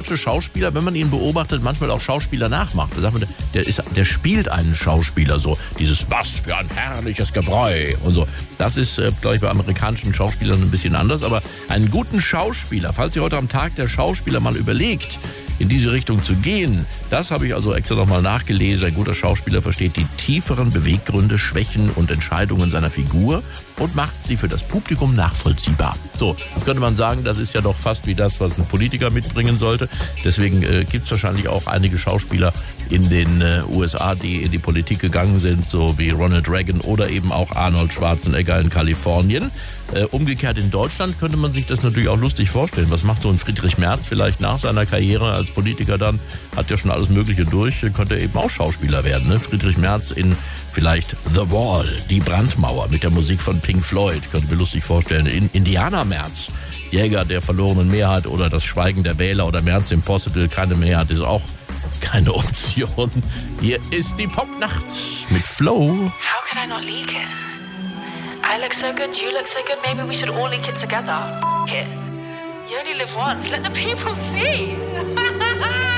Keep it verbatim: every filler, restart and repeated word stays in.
deutsche Schauspieler, wenn man ihn beobachtet, manchmal auch Schauspieler nachmacht. Da sagt man, der, ist, der spielt einen Schauspieler so. Dieses, was für ein herrliches Gebräu und so. Das ist, äh, glaube ich, bei amerikanischen Schauspielern ein bisschen anders. Aber einen guten Schauspieler, falls ihr heute am Tag der Schauspieler mal überlegt, in diese Richtung zu gehen, das habe ich also extra nochmal nachgelesen. Ein guter Schauspieler versteht die tieferen Beweggründe, Schwächen und Entscheidungen seiner Figur und macht sie für das Publikum nachvollziehbar. So, könnte man sagen, das ist ja doch fast wie das, was ein Politiker mitbringen sollte. Deswegen äh, gibt es wahrscheinlich auch einige Schauspieler in den äh, U S A, die in die Politik gegangen sind, so wie Ronald Reagan oder eben auch Arnold Schwarzenegger in Kalifornien. Äh, umgekehrt in Deutschland könnte man sich das natürlich auch lustig vorstellen. Was macht so ein Friedrich Merz vielleicht nach seiner Karriere als Politiker dann? Hat ja schon alles Mögliche durch, könnte eben auch Schauspieler werden. Ne? Friedrich Merz in vielleicht The Wall, die Brandmauer mit der Musik von Pink Floyd, könnte ich mir lustig vorstellen. In Indianer Merz, Jäger der verlorenen Mehrheit oder das Schweigen der Wähler oder Merz Impossible, keine Mehrheit, ist auch keine Option. Hier ist die Popnacht mit Flo. How could I not leak it? I look so good, you look so good, maybe we should all leak it together. F- it. You only live once, let the people see.